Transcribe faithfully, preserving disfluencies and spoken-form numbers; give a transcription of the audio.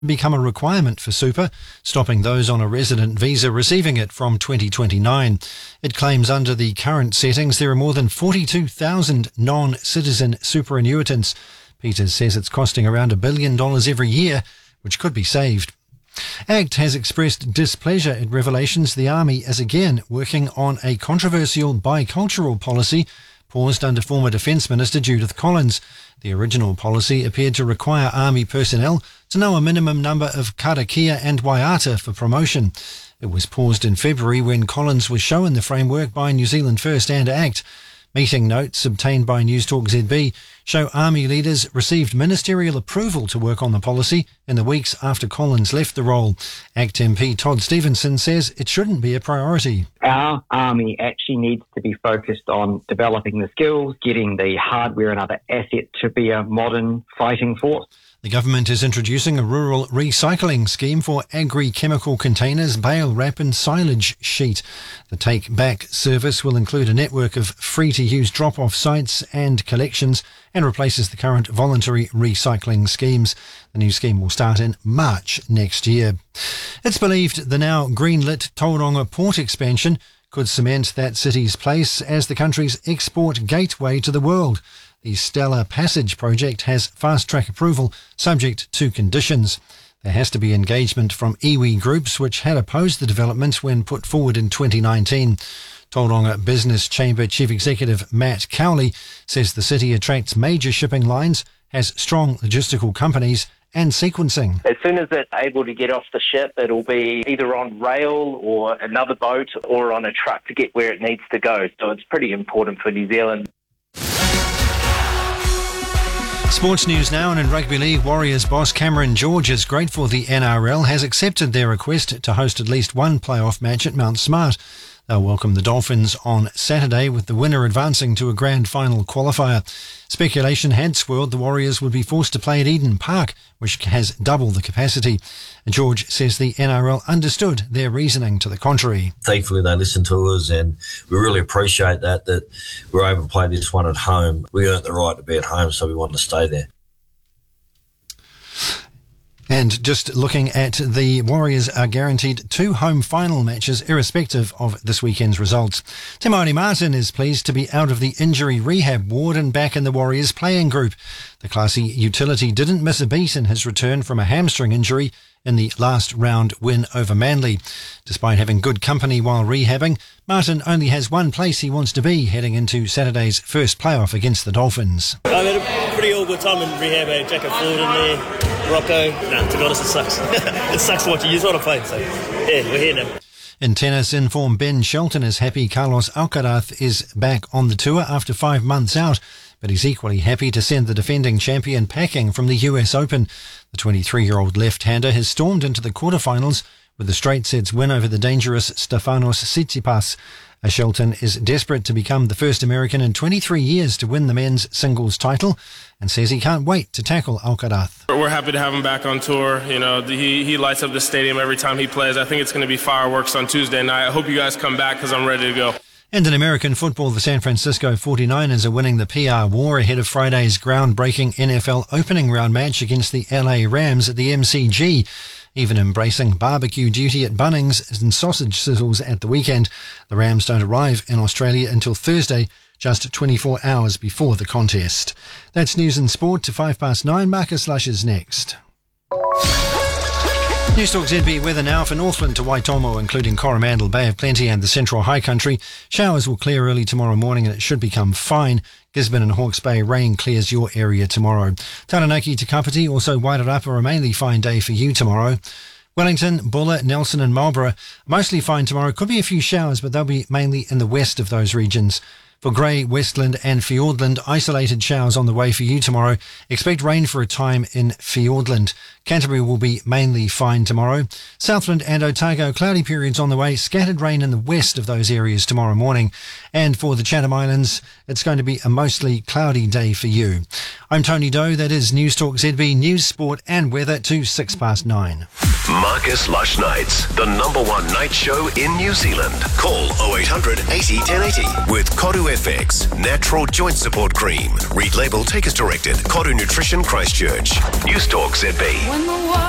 become a requirement for super, stopping those on a resident visa receiving it from twenty twenty-nine. It claims under the current settings there are more than forty-two thousand non-citizen superannuitants. Peters says it's costing around a billion dollars every year, which could be saved. ACT has expressed displeasure at revelations the Army is again working on a controversial bicultural policy paused under former Defence Minister Judith Collins. The original policy appeared to require Army personnel to know a minimum number of karakia and waiata for promotion. It was paused in February when Collins was shown the framework by New Zealand First and ACT. Meeting notes obtained by Newstalk Z B show Army leaders received ministerial approval to work on the policy in the weeks after Collins left the role. ACT M P Todd Stevenson says it shouldn't be a priority. Our Army actually needs to be focused on developing the skills, getting the hardware and other assets to be a modern fighting force. The government is introducing a rural recycling scheme for agri-chemical containers, bale wrap and silage sheet. The Take Back service will include a network of free-to-use drop-off sites and collections and replaces the current voluntary recycling schemes. The new scheme will start in March next year. It's believed the now greenlit Tauranga port expansion could cement that city's place as the country's export gateway to the world. The Stellar Passage project has fast-track approval, subject to conditions. There has to be engagement from iwi groups, which had opposed the development when put forward in twenty nineteen. Tauranga Business Chamber Chief Executive Matt Cowley says the city attracts major shipping lines, has strong logistical companies and sequencing. As soon as it's able to get off the ship, it'll be either on rail or another boat or on a truck to get where it needs to go. So it's pretty important for New Zealand. Sports news now, and in Rugby League, Warriors boss Cameron George is grateful the N R L has accepted their request to host at least one playoff match at Mount Smart. They'll welcome the Dolphins on Saturday, with the winner advancing to a grand final qualifier. Speculation had swirled the Warriors would be forced to play at Eden Park, which has double the capacity. George says the N R L understood their reasoning to the contrary. Thankfully, they listened to us, and we really appreciate that, that we're able to play this one at home. We earned the right to be at home, so we wanted to stay there. And just looking at the Warriors are guaranteed two home final matches irrespective of this weekend's results. Te Maire Martin is pleased to be out of the injury rehab ward and back in the Warriors playing group. The classy utility didn't miss a beat in his return from a hamstring injury in the last round win over Manly. Despite having good company while rehabbing, Martin only has one place he wants to be heading into Saturday's first playoff against the Dolphins. I had a pretty all good time in rehab. I had Jacob Ford in there, Rocco. Nah, to be honest, it sucks. It sucks to watch you. You just want to play. So, yeah, we're here now. In tennis, informed Ben Shelton is happy Carlos Alcaraz is back on the tour after five months out, but he's equally happy to send the defending champion packing from the U S Open. The twenty-three-year-old left-hander has stormed into the quarterfinals with a straight sets win over the dangerous Stefanos Tsitsipas. Shelton is desperate to become the first American in twenty-three years to win the men's singles title and says he can't wait to tackle Alcaraz. We're happy to have him back on tour. You know, he, he lights up the stadium every time he plays. I think it's going to be fireworks on Tuesday night. I hope you guys come back because I'm ready to go. And in American football, the San Francisco forty-niners are winning the P R war ahead of Friday's groundbreaking N F L opening round match against the L A Rams at the M C G. Even embracing barbecue duty at Bunnings and sausage sizzles at the weekend, the Rams don't arrive in Australia until Thursday, just twenty-four hours before the contest. That's news and sport to five past nine. Marcus Lush is next. Newstalk Z B weather now for Northland to Waitomo, including Coromandel, Bay of Plenty and the Central High Country. Showers will clear early tomorrow morning and it should become fine. Gisborne and Hawke's Bay, rain clears your area tomorrow. Taranaki to Kapiti, also Wairarapa, a mainly fine day for you tomorrow. Wellington, Buller, Nelson and Marlborough, mostly fine tomorrow. Could be a few showers, but they'll be mainly in the west of those regions. For Grey, Westland and Fiordland, isolated showers on the way for you tomorrow. Expect rain for a time in Fiordland. Canterbury will be mainly fine tomorrow. Southland and Otago, cloudy periods on the way. Scattered rain in the west of those areas tomorrow morning. And for the Chatham Islands, it's going to be a mostly cloudy day for you. I'm Tony Doe. That is Newstalk Z B News, Sport and Weather to six past nine. Marcus Lush Nights, the number one night show in New Zealand. Call oh eight hundred eighty ten eighty with Koru F X, natural joint support cream. Read label, take as directed. Koru Nutrition Christchurch. Newstalk Z B.